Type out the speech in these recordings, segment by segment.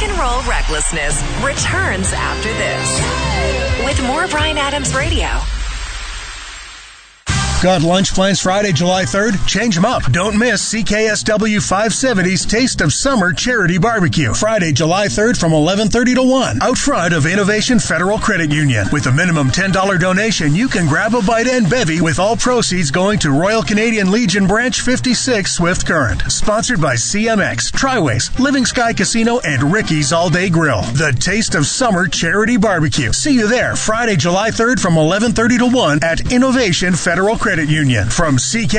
rock and roll recklessness returns after this. With more Bryan Adams Radio. Got lunch plans Friday, July 3rd? Change them up. Don't miss CKSW 570's Taste of Summer Charity Barbecue. Friday, July 3rd from 11:30 to 1. Out front of Innovation Federal Credit Union. With a minimum $10 donation, you can grab a bite and bevy with all proceeds going to Royal Canadian Legion Branch 56 Swift Current. Sponsored by CMX, Triways, Living Sky Casino, and Ricky's All Day Grill. The Taste of Summer Charity Barbecue. See you there Friday, July 3rd from 11:30 to 1 at Innovation Federal Credit Union from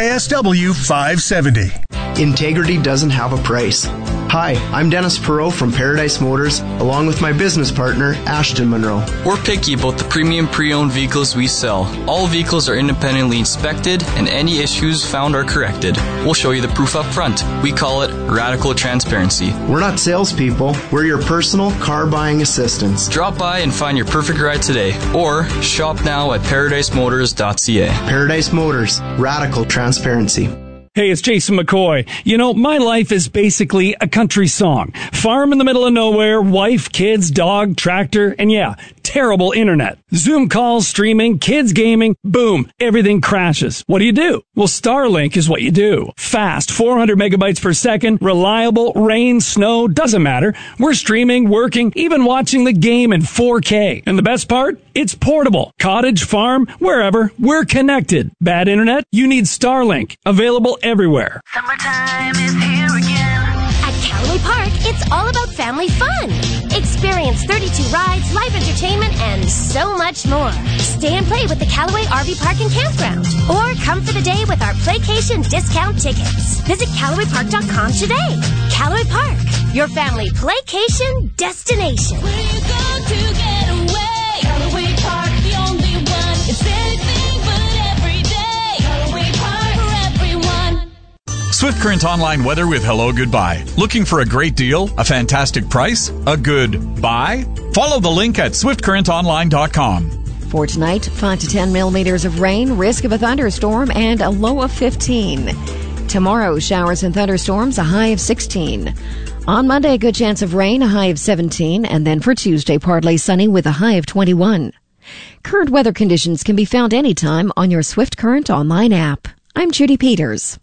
CKSW 570. Integrity doesn't have a price. Hi, I'm Dennis Perot from Paradise Motors, along with my business partner, Ashton Monroe. We're picky about the premium pre-owned vehicles we sell. All vehicles are independently inspected, and any issues found are corrected. We'll show you the proof up front. We call it radical transparency. We're not salespeople. We're your personal car buying assistants. Drop by and find your perfect ride today, or shop now at ParadiseMotors.ca. Paradise Motors, radical transparency. Hey, it's Jason McCoy. You know, my life is basically a country song. Farm in the middle of nowhere, wife, kids, dog, tractor, and yeah, terrible internet. Zoom calls, streaming, kids gaming, boom, everything crashes. What do? Well, Starlink is what you do. Fast, 400 megabytes per second, reliable, rain, snow, doesn't matter. We're streaming, working, even watching the game in 4K. And the best part? It's portable. Cottage, farm, wherever, we're connected. Bad internet? You need Starlink. Available everywhere. Summertime is here again. At Callaway Park, it's all about family fun. Experience 32 rides, live entertainment, and so much more. Stay and play with the Callaway RV Park and Campground. Or come for the day with our Playcation discount tickets. Visit CallawayPark.com today. Callaway Park, your family Playcation destination. Where you go to get away? Callaway Park, the only one. It's anything but every day. Callaway Park for everyone. Swift Current Online weather with Hello Goodbye. Looking for a great deal? A fantastic price? A good buy? Follow the link at swiftcurrentonline.com. For tonight, 5 to 10 millimeters of rain, risk of a thunderstorm, and a low of 15. Tomorrow, showers and thunderstorms, a high of 16. On Monday, a good chance of rain, a high of 17. And then for Tuesday, partly sunny with a high of 21. Current weather conditions can be found anytime on your Swift Current Online app. I'm Judy Peters.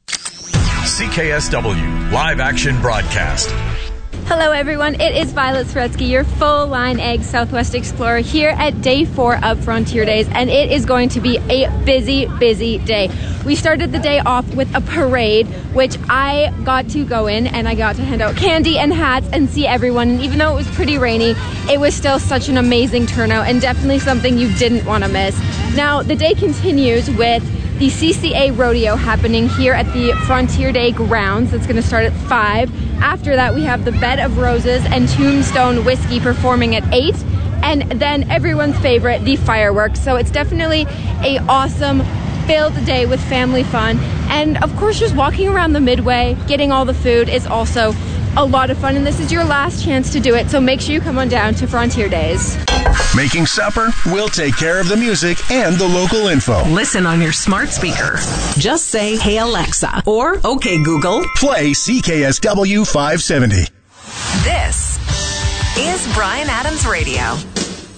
CKSW Live Action Broadcast. Hello everyone, it is Violet Sretsky, your full-line egg Southwest Explorer here at Day 4 of Frontier Days, and it is going to be a busy, busy day. We started the day off with a parade, which I got to go in, and I got to hand out candy and hats and see everyone, and even though it was pretty rainy, it was still such an amazing turnout, and definitely something you didn't want to miss. Now, the day continues with the CCA Rodeo happening here at the Frontier Day grounds. It's going to start at 5. After that, we have the Bed of Roses and Tombstone Whiskey performing at 8. And then everyone's favorite, the fireworks. So it's definitely a awesome, filled day with family fun. And of course, just walking around the Midway, getting all the food is also a lot of fun. And this is your last chance to do it. So make sure you come on down to Frontier Days. Making supper? We'll take care of the music and the local info. Listen on your smart speaker. Just say, "Hey Alexa," or "Okay Google." Play CKSW 570. This is Bryan Adams Radio.